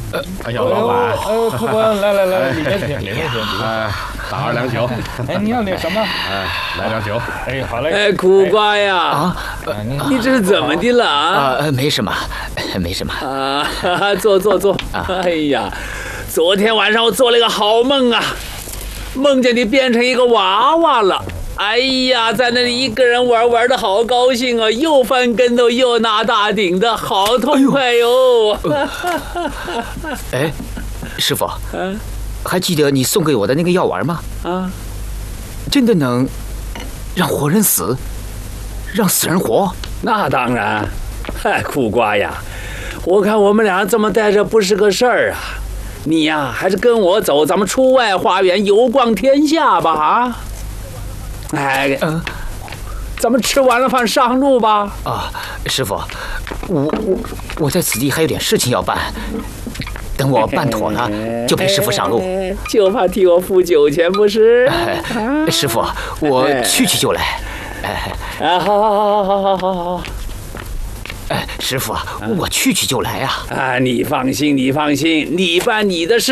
哎呦，老板， 客官，来，里面请。 打2两酒。 哎，你要那什么？ 来2酒。 哎，好嘞。 哎，苦瓜呀，你这是怎么的了啊？ 没什么，没什么。 坐。哎呀，昨天晚上我做了一个好梦啊，梦见你变成一个娃娃了。哎呀，在那里一个人玩的好高兴啊，又翻跟头又拿大顶的，好痛快哟！ 哎，师傅，还记得你送给我的那个药丸吗？真的能让活人死，让死人活？ 那当然。嗨，苦瓜呀，我看我们俩这么待着不是个事儿啊。你呀，还是跟我走，咱们出外花园游逛天下吧啊！哎，咱们吃完了饭上路吧。 师傅，我在此地还有点事情要办，等我办妥了就陪师傅上路。 就怕替我付酒钱不是？ 师傅，我去就来。 好。 师傅，我去就来啊！ 你放心，你办你的事。